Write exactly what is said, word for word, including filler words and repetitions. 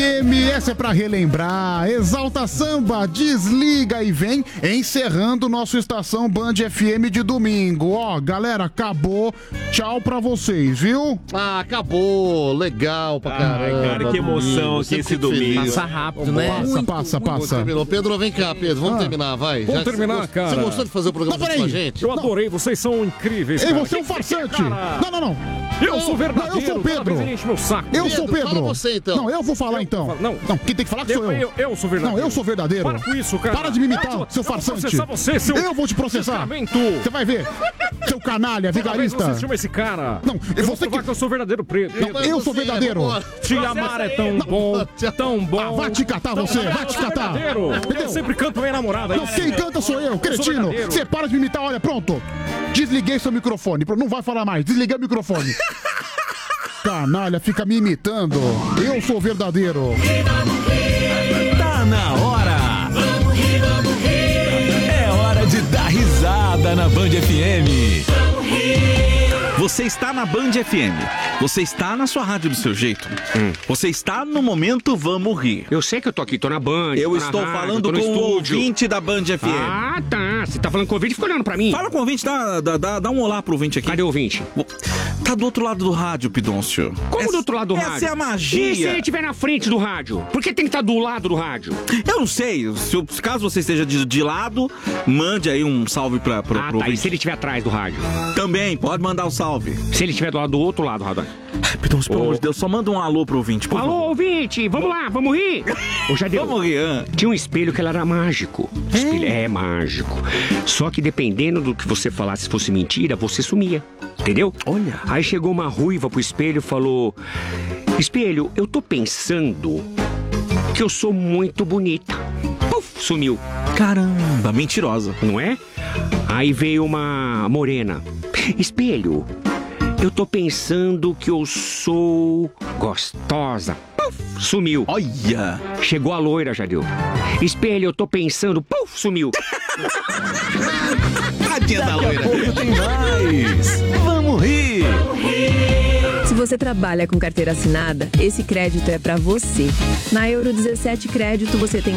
Essa é pra relembrar. Exalta Samba, desliga e vem, encerrando nosso Estação Band F M de domingo. Ó, galera, acabou. Tchau pra vocês, viu? Ah, acabou. Legal pra caramba. Ai, cara, que emoção aqui esse domingo. Passa rápido, né? Passa, Muito, passa, muito. passa. Terminou. Pedro, vem cá, Pedro. Vamos Ah. terminar, vai. Vamos Já- terminar, você, cara. Você gostou de fazer o programa Não, junto com a peraí. gente? Eu adorei, vocês são incríveis, Ei, cara. você é um Quem que é, farsante. cara? Não, não, não. Eu sou Não, verdadeiro. eu sou o Pedro. Toda vez ele enche meu saco. Eu sou o Pedro, Pedro. fala você, então. Não, eu vou falar Eu então. vou falar- não. Não, quem tem que falar que sou Eu, eu. eu, eu sou verdadeiro. Não, eu sou verdadeiro. Para com isso, cara. Para de me imitar, Eu vou- seu eu vou farsante. processar você, seu Eu vou te processar. escamento. Você vai ver. Seu canalha, Toda vez vigarista. você chama esse cara. Não, eu vou você provar que- que eu sou verdadeiro preto. Não, eu sou Você, verdadeiro. vambora. Te amar é tão bom, tão bom. Ah, vai te catar você, vai te catar. Verdadeiro. Entendeu? Eu sempre canto minha namorada. Não, quem canta sou eu, cretino. verdadeiro. Você para de me imitar, olha, pronto. Desliguei seu microfone. Não vai falar mais, desliguei o microfone. Canalha, fica me imitando. Eu sou o verdadeiro. Tá na hora! É hora de dar risada na Band F M. Você está na Band F M. Você está na sua rádio do seu jeito. Hum. Você está no momento Vamos Rir. Eu sei que eu tô aqui, tô na Band. Eu tô na estou rádio, falando tô no com o estúdio. ouvinte da Band F M. Ah, tá. Você tá falando com o ouvinte e fica olhando pra mim. Fala com o ouvinte, dá, dá, dá, dá um olá pro ouvinte aqui. Cadê o ouvinte? Tá do outro lado do rádio, Pidoncio. Como Essa- do outro lado do rádio? Essa é a magia. E se ele estiver na frente do rádio? Por que tem que estar do lado do rádio? Eu não sei. Se, eu- caso você esteja de, de lado, mande aí um salve pra, pro, Ah, pro tá. E ouvinte. se ele estiver atrás do rádio? Também, pode mandar o salve. Se ele estiver do, lado, do outro lado do rádio? Pidoncio, pelo amor de Deus, só manda um alô pro ouvinte, por Alô, favor. ouvinte, vamos lá, vamos rir. Ô, Jadeu, Vamos rir, hã? tinha um espelho que ele era mágico. O espelho é mágico. Só que dependendo do que você falasse, se fosse mentira, você sumia. Entendeu? Olha. Aí chegou uma ruiva pro espelho e falou: Espelho, eu tô pensando que eu sou muito bonita. Puf, sumiu. Caramba, mentirosa. Não é? Aí veio uma morena. Espelho, eu tô pensando que eu sou gostosa. Puf, sumiu. Olha. Chegou a loira, Jadeu. Espelho, eu tô pensando. Puf, sumiu. Tadinha da loira. Pouco tem mais. Vamos rir. Se você trabalha com carteira assinada, esse crédito é para você. Na Euro dezessete Crédito você tem